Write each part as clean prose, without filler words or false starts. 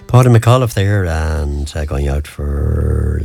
Paddy McAuliffe there, and going out for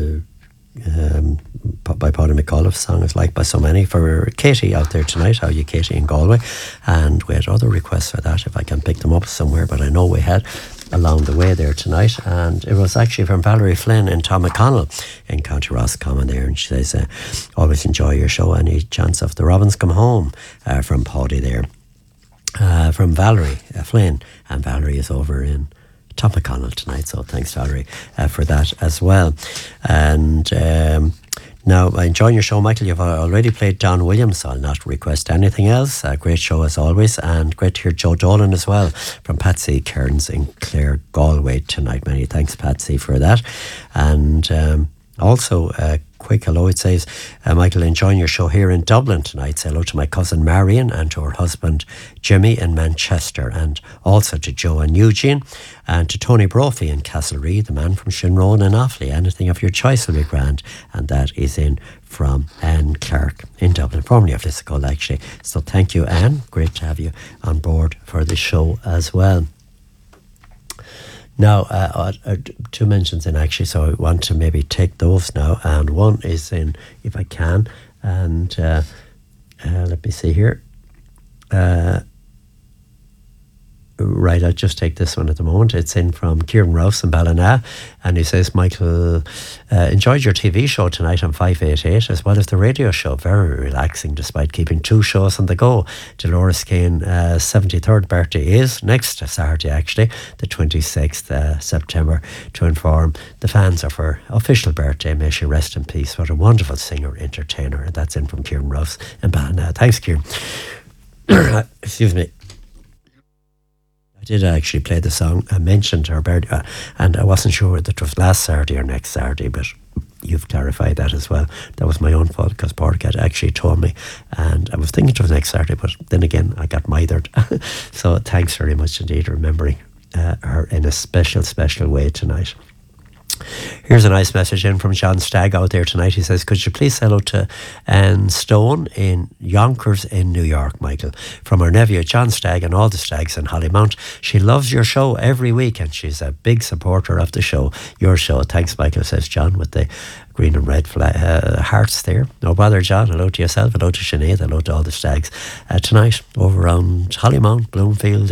by Paddy McAuliffe's song is liked by so many. For Katie out there tonight, how are you, Katie in Galway? And we had other requests for that, if I can pick them up somewhere, but I know we had along the way there tonight, and it was actually from Valerie Flynn in Tom McConnell in County Roscommon there, and she says, always enjoy your show, any chance of the Robins come home, from Paddy there, from Valerie Flynn, and Valerie is over in Tom McConnell tonight, so thanks Valerie for that as well. And now, enjoying your show, Michael. You've already played Don Williams, so I'll not request anything else. Great show as always, and great to hear Joe Dolan as well from Patsy Cairns in Clare, Galway tonight. Many thanks, Patsy, for that. And also, quick hello, it says, Michael, enjoying your show here in Dublin tonight. Say hello to my cousin Marion and to her husband Jimmy in Manchester, and also to Joe and Eugene, and to Tony Brophy in Castlereagh, the man from Shinrone and Offaly. Anything of your choice will be grand, and that is in from Anne Clark in Dublin, formerly of Lissacull actually. So thank you, Anne. Great to have you on board for the show as well. Now, two mentions in actually, so I want to maybe take those now. And one is in, if I can, and let me see here. Right, I'll just take this one at the moment. It's in from Kieran Rouse in Ballina, and he says, Michael, enjoyed your TV show tonight on 588 as well as the radio show. Very relaxing despite keeping two shows on the go. Dolores Kane's 73rd birthday is next Saturday, actually, the 26th September, to inform the fans of her official birthday. May she rest in peace. What a wonderful singer, entertainer. And that's in from Kieran Rouse in Ballina. Thanks, Kieran. Excuse me. I did actually play the song. I mentioned her birthday, and I wasn't sure whether it was last Saturday or next Saturday, but you've clarified that as well. That was my own fault, because Portcat actually told me, and I was thinking it was next Saturday, but then again I got mithered. So thanks very much indeed, remembering her in a special way tonight. Here's a nice message in from John Stagg out there tonight. He says, could you please say hello to Anne Stone in Yonkers in New York, Michael, from her nephew John Stagg and all the Staggs in Hollymount. She loves your show every week, and she's a big supporter of the show, your show. Thanks, Michael, says John, with the green and red hearts there. No bother, John. Hello to yourself, hello to Sinead, hello to all the Staggs tonight over around Hollymount, Bloomfield,